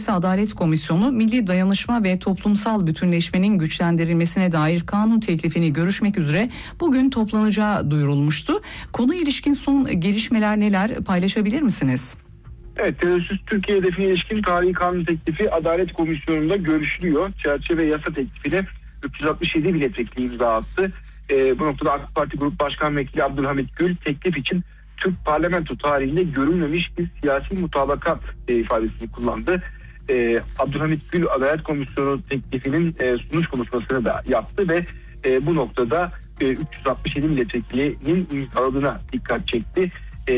Meclisi Adalet Komisyonu, Milli Dayanışma ve Toplumsal Bütünleşmenin güçlendirilmesine dair kanun teklifini görüşmek üzere bugün toplanacağı duyurulmuştu. Konuya ilişkin son gelişmeler neler, paylaşabilir misiniz? Evet, terörsüz Türkiye hedefine ilişkin tarihi kanun teklifi Adalet Komisyonu'nda görüşülüyor. Çerçeve yasa teklifine 367 milletvekili imza attı. Bu noktada AK Parti Grup Başkan Vekili Abdülhamit Gül teklif için Türk parlamento tarihinde görülmemiş bir siyasi mutabakat ifadesini kullandı. Abdülhamit Gül Adalet Komisyonu teklifinin sunuş konuşmasını da yaptı ve bu noktada 367 milletvekilinin imzaladığına dikkat çekti.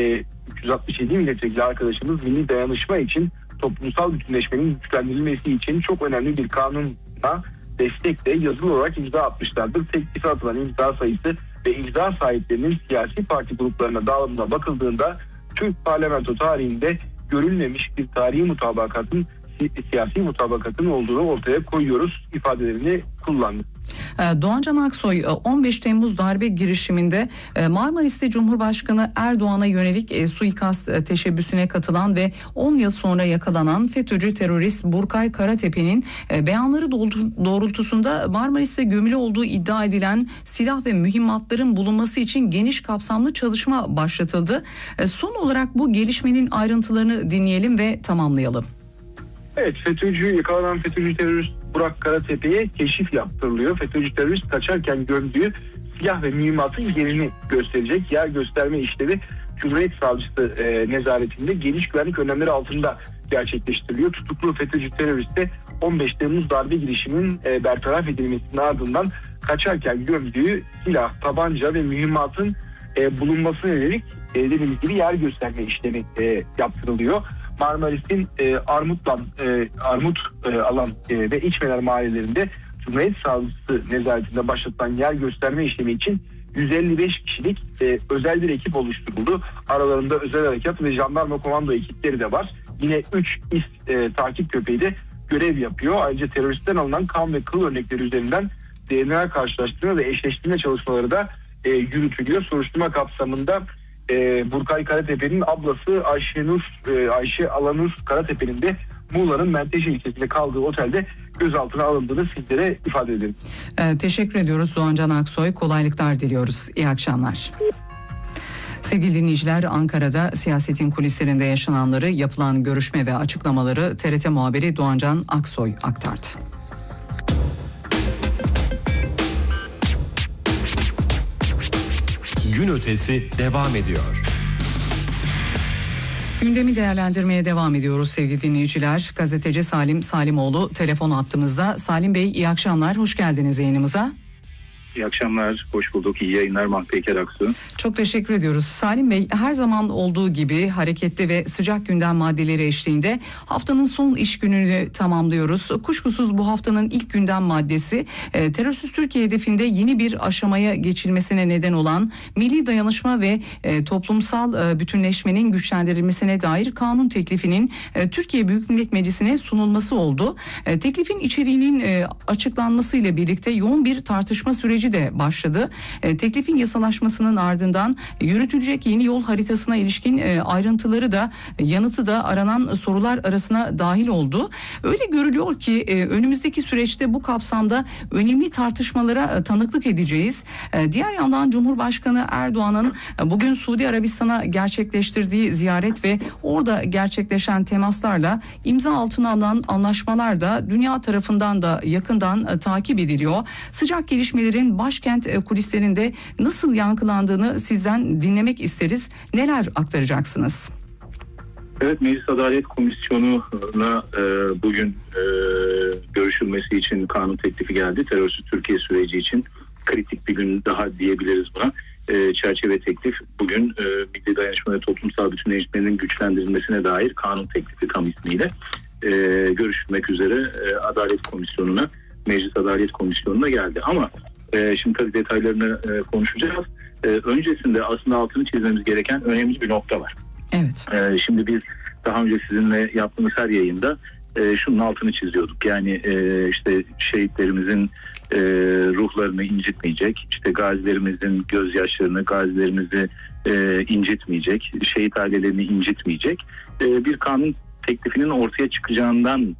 367 milletvekili arkadaşımız milli dayanışma için, toplumsal bütünleşmenin güçlendirilmesi için çok önemli bir kanuna destekle yazılı olarak imza atmışlardır. Teklife atılan imza sayısı ve imza sahiplerinin siyasi parti gruplarına dağılımına bakıldığında Türk parlamento tarihinde görülmemiş bir tarihi mutabakatın, siyasi mutabakatın olduğunu ortaya koyuyoruz ifadelerini kullandı. Doğancan Aksoy, 15 Temmuz darbe girişiminde Marmaris'te Cumhurbaşkanı Erdoğan'a yönelik suikast teşebbüsüne katılan ve 10 yıl sonra yakalanan FETÖ'cü terörist Burkay Karatepe'nin beyanları doğrultusunda Marmaris'te gömülü olduğu iddia edilen silah ve mühimmatların bulunması için geniş kapsamlı çalışma başlatıldı. Son olarak bu gelişmenin ayrıntılarını dinleyelim ve tamamlayalım. Evet, yakalanan FETÖ'cü terörist Burak Karatepe'ye keşif yaptırılıyor. FETÖ'cü terörist kaçarken gömdüğü silah ve mühimmatın yerini gösterecek. Yer gösterme işlevi Cumhuriyet Savcısı nezaretinde geniş güvenlik önlemleri altında gerçekleştiriliyor. Tutuklu FETÖ'cü teröriste 15 Temmuz darbe girişiminin bertaraf edilmesinin ardından kaçarken gömdüğü silah, tabanca ve mühimmatın bulunmasına yönelik dediğimiz gibi yer gösterme işlemi yaptırılıyor. Marmaris'in Armut alan ve İçmeler mahallelerinde Cumhuriyet Savcısı nezaretinde başlatılan yer gösterme işlemi için 155 kişilik özel bir ekip oluşturuldu. Aralarında özel harekat ve jandarma komando ekipleri de var. Yine 3 takip köpeği de görev yapıyor. Ayrıca teröristten alınan kan ve kıl örnekleri üzerinden DNA karşılaştırma ve eşleştirme çalışmaları da yürütülüyor. Soruşturma kapsamında Burkay Karatepe'nin ablası Ayşe Alanur Karatepe'nin de Muğla'nın Menteşe ilçesinde kaldığı otelde gözaltına alındığını sizlere ifade edelim. Teşekkür ediyoruz Doğancan Aksoy. Kolaylıklar diliyoruz. İyi akşamlar. Sevgili dinleyiciler, Ankara'da siyasetin kulislerinde yaşananları, yapılan görüşme ve açıklamaları TRT muhabiri Doğancan Aksoy aktardı. Gün ötesi devam ediyor. Gündemi değerlendirmeye devam ediyoruz sevgili dinleyiciler. Gazeteci Salim Salimoğlu telefon hattımızda. Salim Bey, iyi akşamlar, hoş geldiniz yayınımıza. İyi akşamlar, hoş bulduk. İyi yayınlar Mahpeyker Aksu. Çok teşekkür ediyoruz. Salim Bey, her zaman olduğu gibi hareketli ve sıcak gündem maddeleri eşliğinde haftanın son iş gününü tamamlıyoruz. Kuşkusuz bu haftanın ilk gündem maddesi terörsüz Türkiye hedefinde yeni bir aşamaya geçilmesine neden olan Milli Dayanışma ve Toplumsal Bütünleşmenin güçlendirilmesine dair kanun teklifinin Türkiye Büyük Millet Meclisi'ne sunulması oldu. Teklifin içeriğinin açıklanmasıyla birlikte yoğun bir tartışma süreci de başladı. Teklifin yasalaşmasının ardından yürütülecek yeni yol haritasına ilişkin ayrıntıları da, yanıtı da aranan sorular arasına dahil oldu. Öyle görülüyor ki önümüzdeki süreçte bu kapsamda önemli tartışmalara tanıklık edeceğiz. Diğer yandan Cumhurbaşkanı Erdoğan'ın bugün Suudi Arabistan'a gerçekleştirdiği ziyaret ve orada gerçekleşen temaslarla imza altına alınan anlaşmalar da dünya tarafından da yakından takip ediliyor. Sıcak gelişmelerin başkent kulislerinde nasıl yankılandığını sizden dinlemek isteriz. Neler aktaracaksınız? Evet, Meclis Adalet Komisyonu'na bugün görüşülmesi için kanun teklifi geldi. Terörsüz Türkiye süreci için kritik bir gün daha diyebiliriz buna. Çerçeve teklif bugün Milli Dayanışma ve Toplumsal Bütünleşmenin güçlendirilmesine dair kanun teklifi tam ismiyle görüşülmek üzere Adalet Komisyonu'na, Meclis Adalet Komisyonu'na geldi. Ama şimdi tabii detaylarını konuşacağız. Öncesinde aslında altını çizmemiz gereken önemli bir nokta var. Evet. Şimdi biz daha önce sizinle yaptığımız her yayında şunun altını çiziyorduk. Yani işte şehitlerimizin ruhlarını incitmeyecek, işte gazilerimizin gözyaşlarını, gazilerimizi incitmeyecek, şehit ailelerini incitmeyecek bir kanun teklifinin ortaya çıkacağından